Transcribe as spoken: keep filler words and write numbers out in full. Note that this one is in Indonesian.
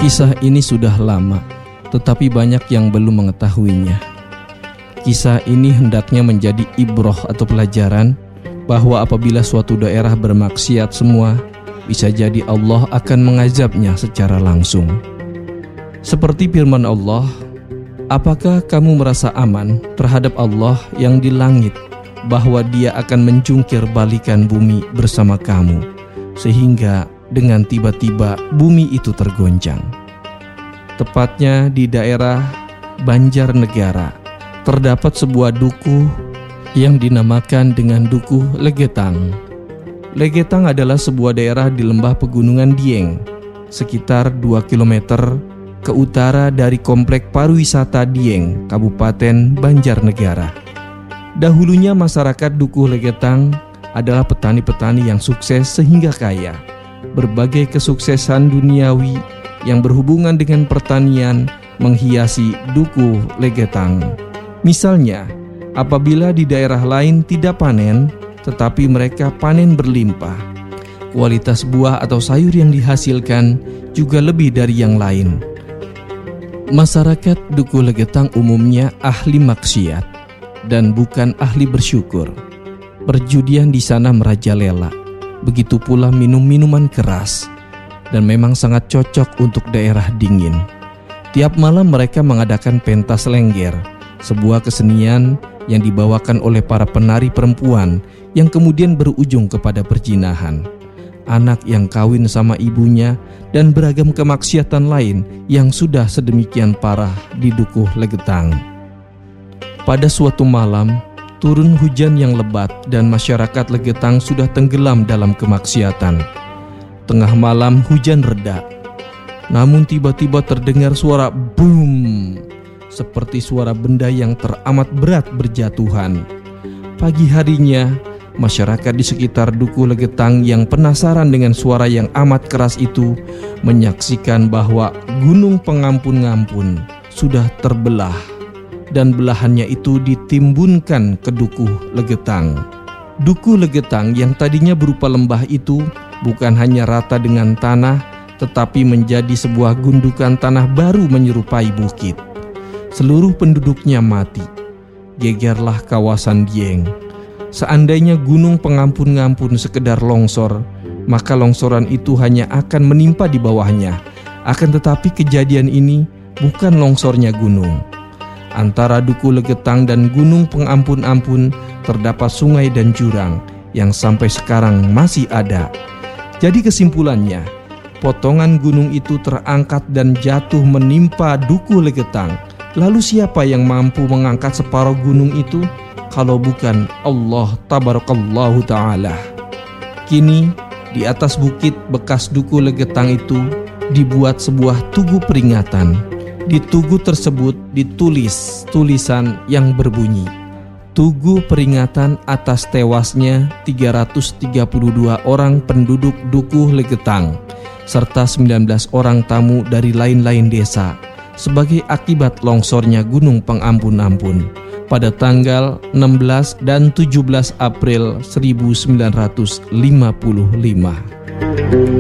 Kisah ini sudah lama, tetapi banyak yang belum mengetahuinya. Kisah ini hendaknya menjadi ibroh atau pelajaran bahwa apabila suatu daerah bermaksiat semua, bisa jadi Allah akan mengazabnya secara langsung. Seperti firman Allah, apakah kamu merasa aman terhadap Allah yang di langit, bahwa Dia akan menjungkir balikan bumi bersama kamu, sehingga dengan tiba-tiba bumi itu tergoncang. Tepatnya di daerah Banjarnegara terdapat sebuah dukuh yang dinamakan dengan Dukuh Legetang. Legetang adalah sebuah daerah di lembah pegunungan Dieng, sekitar dua kilometer ke utara dari komplek pariwisata Dieng, Kabupaten Banjarnegara. Dahulunya masyarakat Dukuh Legetang adalah petani-petani yang sukses sehingga kaya. Berbagai kesuksesan duniawi yang berhubungan dengan pertanian menghiasi Dukuh Legetang. Misalnya, apabila di daerah lain tidak panen, tetapi mereka panen berlimpah, kualitas buah atau sayur yang dihasilkan juga lebih dari yang lain. Masyarakat Dukuh Legetang umumnya ahli maksiat dan bukan ahli bersyukur. Perjudian di sana merajalela, begitu pula minum-minuman keras, dan memang sangat cocok untuk daerah dingin. Tiap malam mereka mengadakan pentas lengger, sebuah kesenian yang dibawakan oleh para penari perempuan yang kemudian berujung kepada perzinahan, anak yang kawin sama ibunya, dan beragam kemaksiatan lain yang sudah sedemikian parah di Dukuh Legetang. Pada suatu malam, turun hujan yang lebat dan masyarakat Legetang sudah tenggelam dalam kemaksiatan. Tengah malam hujan reda, namun tiba-tiba terdengar suara boom, seperti suara benda yang teramat berat berjatuhan. Pagi harinya, masyarakat di sekitar Dukuh Legetang yang penasaran dengan suara yang amat keras itu menyaksikan bahwa Gunung Pengampun-Ngampun sudah terbelah, dan belahannya itu ditimbunkan ke Dukuh Legetang. Dukuh Legetang yang tadinya berupa lembah itu bukan hanya rata dengan tanah, tetapi menjadi sebuah gundukan tanah baru menyerupai bukit. Seluruh penduduknya mati. Gegerlah kawasan Dieng. Seandainya Gunung Pengampun-Ngampun sekedar longsor, maka longsoran itu hanya akan menimpa di bawahnya. Akan tetapi kejadian ini bukan longsornya gunung. Antara Dukuh Legetang dan Gunung Pengampun-Ampun terdapat sungai dan jurang yang sampai sekarang masih ada. Jadi kesimpulannya, potongan gunung itu terangkat dan jatuh menimpa Dukuh Legetang. Lalu siapa yang mampu mengangkat separuh gunung itu kalau bukan Allah Tabarakallahu Ta'ala? Kini di atas bukit bekas Dukuh Legetang itu dibuat sebuah tugu peringatan. Di tugu tersebut ditulis tulisan yang berbunyi, Tugu peringatan atas tewasnya tiga ratus tiga puluh dua orang penduduk Dukuh Legetang serta sembilan belas orang tamu dari lain-lain desa sebagai akibat longsornya Gunung Pengampun-Ampun pada tanggal enam belas dan tujuh belas April seribu sembilan ratus lima puluh lima.